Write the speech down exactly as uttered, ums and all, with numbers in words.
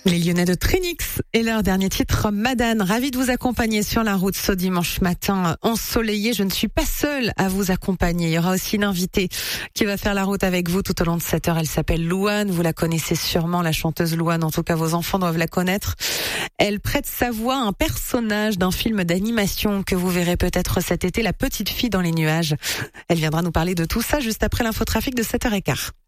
Les Lyonnais de Trinix et leur dernier titre, Madane. Ravi de vous accompagner sur la route ce dimanche matin ensoleillé. Je ne suis pas seule à vous accompagner. Il y aura aussi une invitée qui va faire la route avec vous tout au long de cette heure. Elle s'appelle Louane. Vous la connaissez sûrement, la chanteuse Louane. En tout cas, vos enfants doivent la connaître. Elle prête sa voix à un personnage d'un film d'animation que vous verrez peut-être cet été, La Petite Fille dans les nuages. Elle viendra nous parler de tout ça juste après l'infotrafic de sept heures quinze.